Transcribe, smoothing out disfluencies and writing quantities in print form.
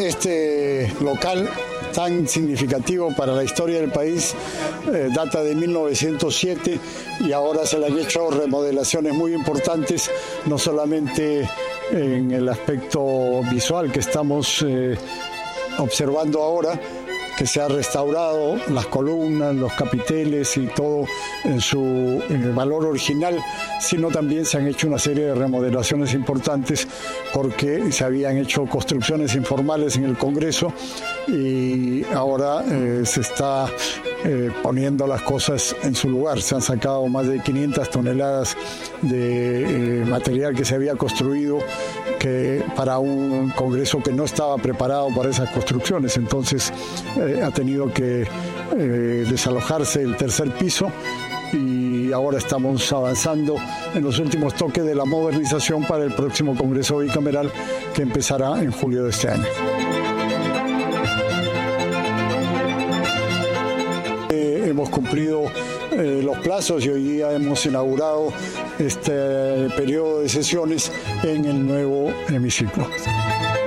Este local tan significativo para la historia del país data de 1907 y ahora se le han hecho remodelaciones muy importantes, no solamente en el aspecto visual que estamos observando ahora, que se ha restaurado las columnas, los capiteles y todo en su valor original, sino también se han hecho una serie de remodelaciones importantes porque se habían hecho construcciones informales en el Congreso y ahora se está poniendo las cosas en su lugar. Se han sacado más de 500 toneladas de material que se había construido para un Congreso que no estaba preparado para esas construcciones. Entonces ha tenido que desalojarse el tercer piso y ahora estamos avanzando en los últimos toques de la modernización para el próximo Congreso bicameral que empezará en julio de este año. Hemos cumplido los plazos y hoy día hemos inaugurado este periodo de sesiones en el nuevo hemiciclo.